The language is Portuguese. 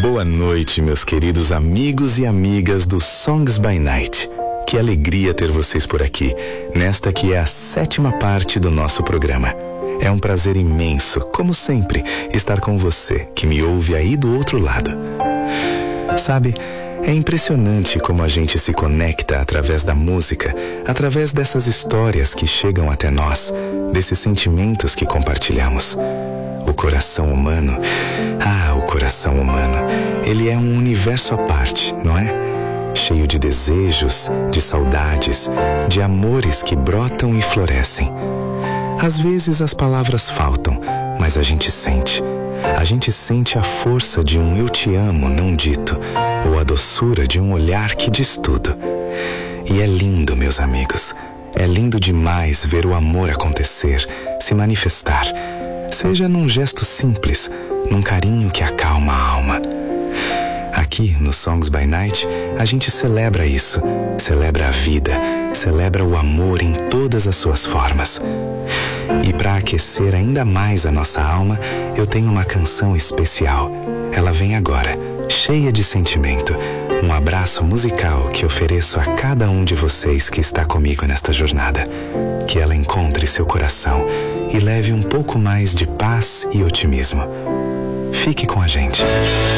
Boa noite, meus queridos amigos e amigas do Songs by Night. Que alegria ter vocês por aqui, nesta que é a 7ª parte do nosso programa. É um prazer imenso, como sempre, estar com você, que me ouve aí do outro lado. Sabe, é impressionante como a gente se conecta através da música, através dessas histórias que chegam até nós, desses sentimentos que compartilhamos. O coração humano, o coração humano, ele é um universo à parte, não é? Cheio de desejos, de saudades, de amores que brotam e florescem. Às vezes as palavras faltam, mas a gente sente. A gente sente a força de um eu te amo não dito, ou a doçura de um olhar que diz tudo. E é lindo, meus amigos. É lindo demais ver o amor acontecer, se manifestar. Seja num gesto simples, num carinho que acalma a alma. Aqui no Songs by Night, a gente celebra isso, celebra a vida, celebra o amor em todas as suas formas. E para aquecer ainda mais a nossa alma, eu tenho uma canção especial. Ela vem agora, cheia de sentimento. Um abraço musical que ofereço a cada um de vocês que está comigo nesta jornada. Que ela encontre seu coração e leve um pouco mais de paz e otimismo. Fique com a gente.